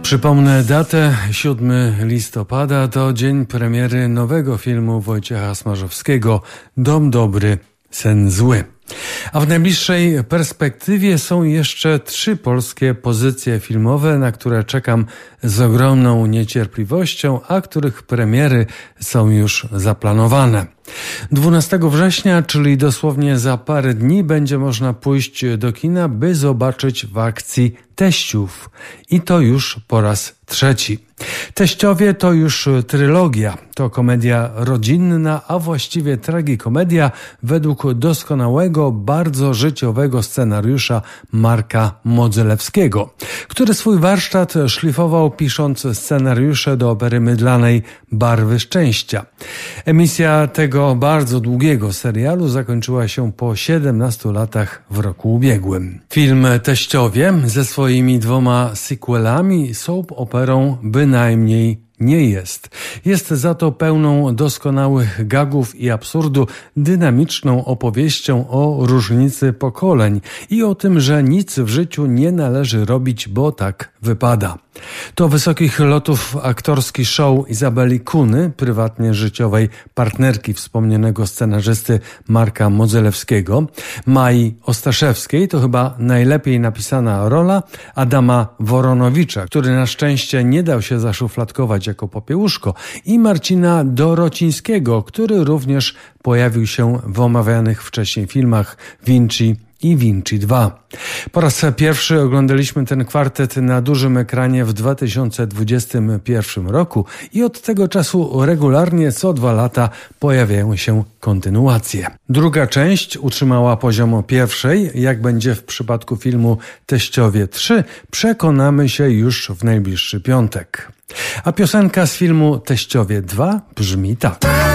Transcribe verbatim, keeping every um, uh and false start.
Przypomnę datę, siódmego listopada to dzień premiery nowego filmu Wojciecha Smarzowskiego Dom dobry, sen zły. A w najbliższej perspektywie są jeszcze trzy polskie pozycje filmowe, na które czekam z ogromną niecierpliwością, a których premiery są już zaplanowane. dwunastego września, czyli dosłownie za parę dni, będzie można pójść do kina, by zobaczyć w akcji Teściów. I to już po raz trzeci. Teściowie to już trylogia. To komedia rodzinna, a właściwie tragikomedia według doskonałego, bardzo życiowego scenariusza Marka Modzelewskiego, który swój warsztat szlifował pisząc scenariusze do opery mydlanej Barwy Szczęścia. Emisja tego bardzo długiego serialu zakończyła się po siedemnastu latach w roku ubiegłym. Film Teściowie ze swoimi dwoma sequelami soap operą bynajmniej nie jest. Jest za to pełną doskonałych gagów i absurdu, dynamiczną opowieścią o różnicy pokoleń i o tym, że nic w życiu nie należy robić, bo tak wypada. To wysokich lotów aktorski show Izabeli Kuny, prywatnie życiowej partnerki wspomnianego scenarzysty Marka Modzelewskiego, Mai Ostaszewskiej, to chyba najlepiej napisana rola Adama Woronowicza, który na szczęście nie dał się zaszufladkować jako popiełuszko, i Marcina Dorocińskiego, który również pojawił się w omawianych wcześniej filmach Vinci i Vinci dwa. Po raz pierwszy oglądaliśmy ten kwartet na dużym ekranie w dwa tysiące dwudziestym pierwszym roku i od tego czasu regularnie co dwa lata pojawiają się kontynuacje. Druga część utrzymała poziom pierwszej. Jak będzie w przypadku filmu Teściowie trzy, przekonamy się już w najbliższy piątek. A piosenka z filmu Teściowie dwa brzmi tak.